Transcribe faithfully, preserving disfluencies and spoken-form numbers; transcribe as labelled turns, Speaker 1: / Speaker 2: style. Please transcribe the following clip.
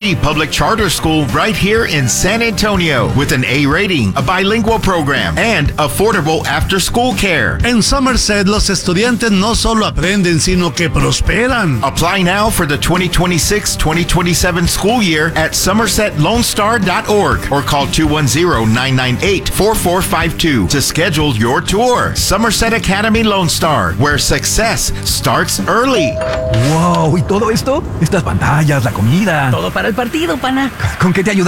Speaker 1: City Public Charter School right here in San Antonio with an A rating, a bilingual program, and affordable after-school care.
Speaker 2: En Somerset, los estudiantes no solo aprenden, sino que prosperan.
Speaker 1: Apply now for the twenty twenty-six twenty twenty-seven school year at somerset lone star dot org or call two one zero, nine nine eight, four four five two to schedule your tour. Somerset Academy Lone Star, where success starts early.
Speaker 3: ¡Wow! ¿Y todo esto? Estas pantallas, la comida.
Speaker 4: Todo para el partido, pana.
Speaker 3: ¿Con qué te ayuda?